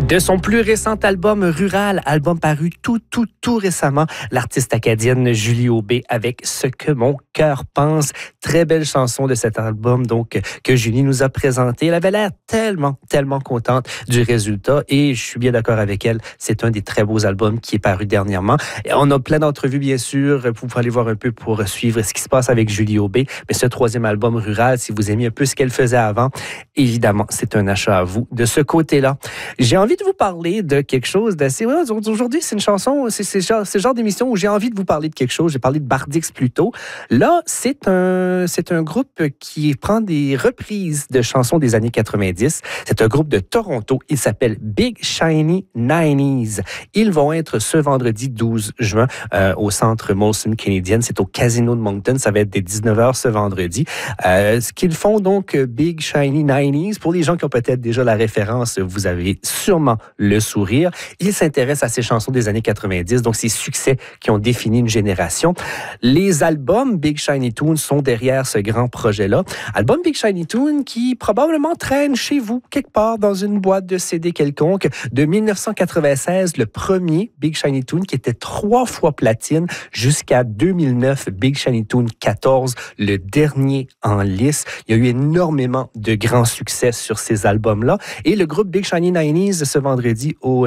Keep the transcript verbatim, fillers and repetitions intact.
De son plus récent album Rural, album paru tout, tout, tout récemment, l'artiste acadienne Julie Aubé avec Ce que mon cœur pense. Très belle chanson de cet album donc que Julie nous a présenté. Elle avait l'air tellement, tellement contente du résultat et je suis bien d'accord avec elle. C'est un des très beaux albums qui est paru dernièrement. Et on a plein d'entrevues, bien sûr. Vous pouvez aller voir un peu pour suivre ce qui se passe avec Julie Aubé. Mais ce troisième album Rural, si vous aimez un peu ce qu'elle faisait avant, évidemment, c'est un achat à vous de ce côté-là. J'ai envie de vous parler de quelque chose d'assez... Ouais, aujourd'hui, c'est une chanson, c'est, c'est, genre, c'est le genre d'émission où j'ai envie de vous parler de quelque chose. J'ai parlé de Bardix plus tôt. Là, c'est un, c'est un groupe qui prend des reprises de chansons des années quatre-vingt-dix. C'est un groupe de Toronto. Il s'appelle Big Shiny Nineties. Ils vont être ce vendredi douze juin euh, au centre Molson Canadian. C'est au Casino de Moncton. Ça va être dès dix-neuf heures ce vendredi. Euh, ce qu'ils font donc, Big Shiny Nineties, pour les gens qui ont peut-être déjà la référence, vous avez sûrement le sourire. Ils s'intéressent à ces chansons des années quatre-vingt-dix, donc ces succès qui ont défini une génération. Les albums Big Shiny Tunes sont derrière ce grand projet-là. Album Big Shiny Tunes qui probablement traîne chez vous, quelque part dans une boîte de C D quelconque. De dix-neuf cent quatre-vingt-seize, le premier Big Shiny Tunes qui était trois fois platine, jusqu'à deux mille neuf, Big Shiny Tunes quatorze, le dernier en lice. Il y a eu énormément de grands succès sur ces albums-là. Et le groupe Big Shiny Nineties ce vendredi au